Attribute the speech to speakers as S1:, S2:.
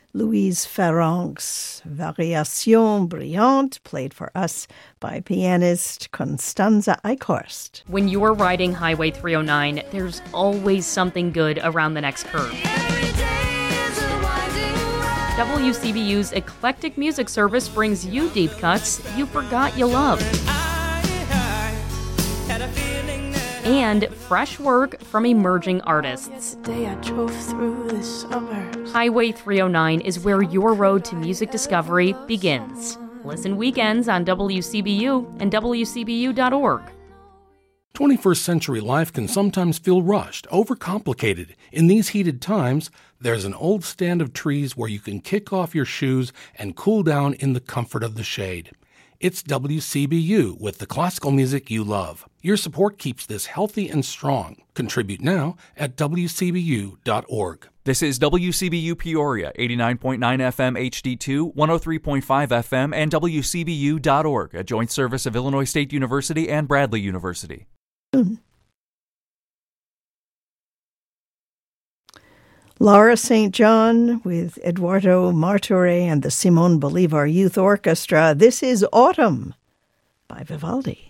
S1: Louise Farrenc's Variation Brillante, played for us by pianist Constanza Eichhorst.
S2: When you're riding Highway 309, there's always something good around the next curve. WCBU's eclectic music service brings you deep cuts you forgot you loved. And fresh work from emerging artists. Highway 309 is where your road to music discovery begins. Listen weekends on WCBU and WCBU.org.
S3: 21st century life can sometimes feel rushed, overcomplicated. In these heated times, there's an old stand of trees where you can kick off your shoes and cool down in the comfort of the shade. It's WCBU with the classical music you love. Your support keeps this healthy and strong. Contribute now at WCBU.org.
S4: This is WCBU Peoria, 89.9 FM HD2, 103.5 FM, and WCBU.org, a joint service of Illinois State University and Bradley University.
S1: Laura St. John with Eduardo Martorell and the Simon Bolivar Youth Orchestra. This is Autumn by Vivaldi.